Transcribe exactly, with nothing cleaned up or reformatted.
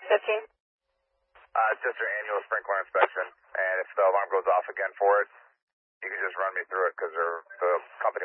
fifteen. Uh, it's just your annual sprinkler inspection, and if the alarm goes off again for it, you can just run me through it because the company